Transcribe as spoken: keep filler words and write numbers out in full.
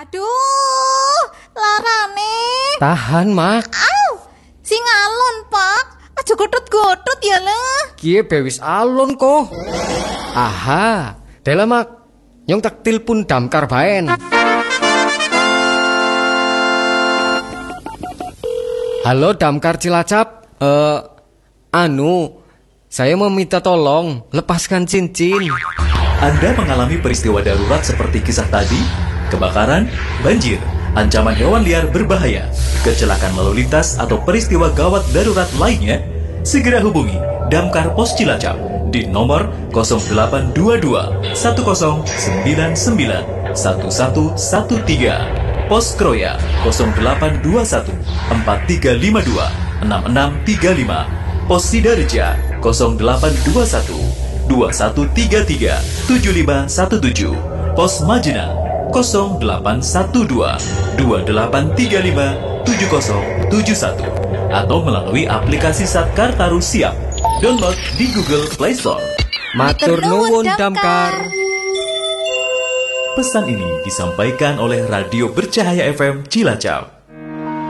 Aduh, larane. Tahan, Mak. Au, sing alon, Pak. Aja godhot-godhot ya lah. Kie bewis alon kok. Aha, dela Mak. Nyong tak tilpun damkar baen. Halo damkar Cilacap. Eh, anu, saya mau minta tolong lepaskan cincin. Anda mengalami peristiwa darurat seperti kisah tadi, kebakaran, banjir, ancaman hewan liar berbahaya, kecelakaan lalu lintas atau peristiwa gawat darurat lainnya, segera hubungi Damkar Pos Cilacap di nomor nol delapan dua dua satu nol sembilan sembilan satu satu satu tiga, Pos Kroya nol delapan dua satu empat tiga lima dua enam enam tiga lima, Pos Sidareja nol delapan dua satu dua satu tiga tiga tujuh lima satu tujuh, Pos Majenang nol delapan satu dua dua delapan tiga lima tujuh nol tujuh satu, atau melalui aplikasi Satkar Taru Siap. Download di Google Play Store. Matur nuwun damkar. Pesan ini disampaikan oleh Radio Bercahaya F M Cilacap.